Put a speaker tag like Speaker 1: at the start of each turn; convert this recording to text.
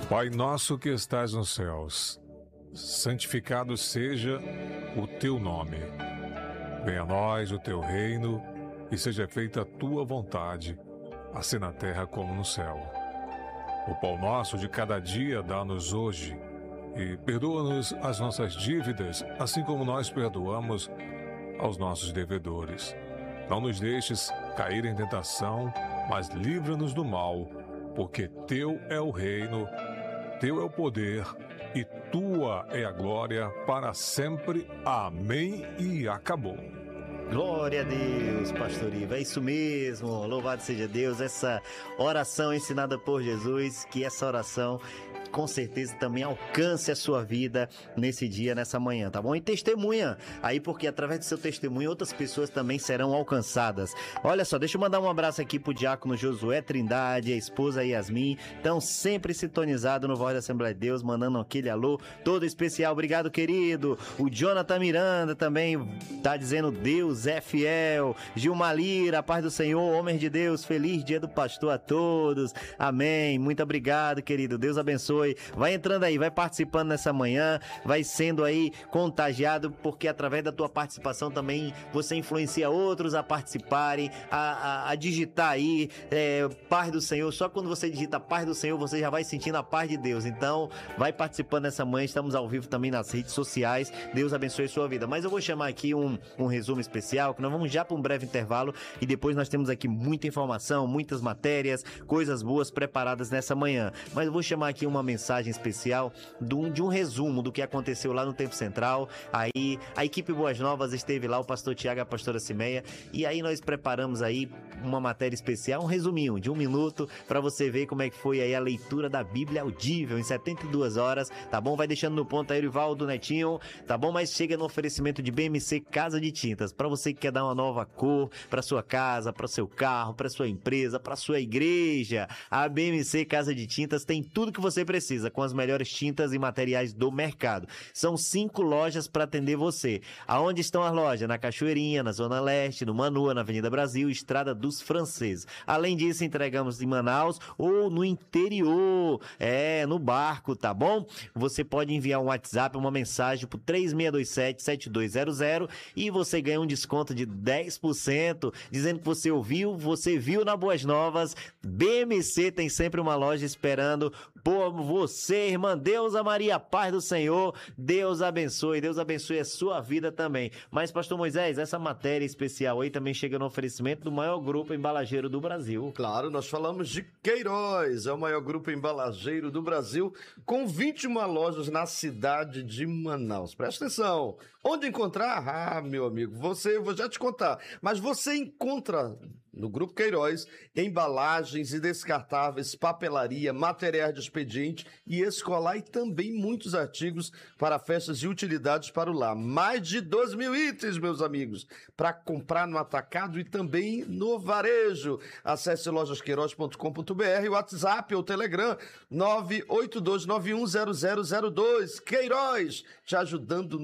Speaker 1: Pai nosso que estás nos céus, santificado seja o teu nome. Venha a nós o teu reino e seja feita a tua vontade, assim na terra como no céu. O pão nosso de cada dia dá-nos hoje e perdoa-nos as nossas dívidas, assim como nós perdoamos aos nossos devedores. Não nos deixes cair em tentação, mas livra-nos do mal, porque teu é o reino, teu é o poder e tua é a glória para sempre. Amém. E acabou.
Speaker 2: Glória a Deus, pastor Ivo, é isso mesmo, louvado seja Deus, essa oração ensinada por Jesus, que essa oração com certeza também alcance a sua vida nesse dia, nessa manhã, tá bom? E testemunha aí, porque através do seu testemunho outras pessoas também serão alcançadas. Olha só, deixa eu mandar um abraço aqui pro diácono Josué Trindade, a esposa Yasmin, estão sempre sintonizados no Voz da Assembleia de Deus, mandando aquele alô todo especial. Obrigado, querido. O Jonathan Miranda também tá dizendo Deus é fiel. Gilma Lira, a paz do Senhor, homem de Deus, feliz dia do pastor a todos. Amém. Muito obrigado, querido. Deus abençoe. Vai entrando aí, vai participando nessa manhã, vai sendo aí contagiado, porque através da tua participação também você influencia outros a participarem, a digitar aí paz do Senhor. Só quando você digita paz do Senhor, você já vai sentindo a paz de Deus. Então, vai participando nessa manhã, estamos ao vivo também nas redes sociais. Deus abençoe a sua vida. Mas eu vou chamar aqui um resumo especial, que nós vamos já para um breve intervalo e depois nós temos aqui muita informação, muitas matérias, coisas boas preparadas nessa manhã. Mas eu vou chamar aqui uma mensagem especial de um resumo do que aconteceu lá no Tempo Central. Aí a equipe Boas Novas esteve lá, o pastor Tiago e a pastora Cimeia, e aí nós preparamos aí uma matéria especial, um resuminho de 1 minuto para você ver como é que foi aí a leitura da Bíblia audível em 72 horas, tá bom? Vai deixando no ponto aí, Rivaldo, Netinho, tá bom? Mas chega no oferecimento de BMC Casa de Tintas, para você que quer dar uma nova cor para sua casa, para seu carro, para sua empresa, para sua igreja. A BMC Casa de Tintas tem tudo que você precisa, com as melhores tintas e materiais do mercado. São 5 lojas para atender você. Aonde estão as lojas? Na Cachoeirinha, na Zona Leste, no Manua, na Avenida Brasil, Estrada dos Franceses. Além disso, entregamos em Manaus ou no interior, no barco, tá bom? Você pode enviar um WhatsApp, uma mensagem pro 3627-7200 e você ganha um desconto de 10%, dizendo que você viu na Boas Novas. BMC tem sempre uma loja esperando por você, irmã. Deus a Maria, paz do Senhor, Deus abençoe a sua vida também. Mas, pastor Moisés, essa matéria especial aí também chega no oferecimento do maior grupo embalageiro do Brasil.
Speaker 3: Claro, nós falamos de Queiroz, é o maior grupo embalageiro do Brasil, com 21 lojas na cidade de Manaus. Presta atenção, onde encontrar? Ah, meu amigo, vou já te contar, mas você encontra no Grupo Queiroz embalagens e descartáveis, papelaria, materiais de expediente e escolar e também muitos artigos para festas e utilidades para o lar. Mais de 2.000 itens, meus amigos, para comprar no atacado e também no varejo. Acesse lojasqueiroz.com.br, WhatsApp ou Telegram 982910002. Queiroz, te ajudando